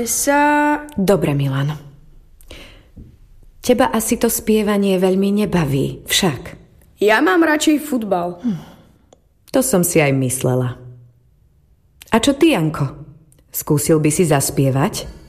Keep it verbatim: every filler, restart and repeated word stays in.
Bude sa... Dobre, Milan. Teba asi to spievanie veľmi nebaví, však. Ja mám radšej futbal. Hm. To som si aj myslela. A čo ty, Janko? Skúsil by si zaspievať?